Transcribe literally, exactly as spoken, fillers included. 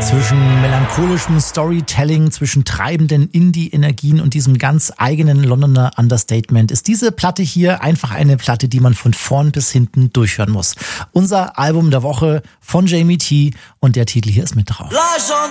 Zwischen melancholischem Storytelling, zwischen treibenden Indie-Energien und diesem ganz eigenen Londoner Understatement ist diese Platte hier einfach eine Platte, die man von vorn bis hinten durchhören muss. Unser Album der Woche von Jamie T und der Titel hier ist mit drauf. Lies on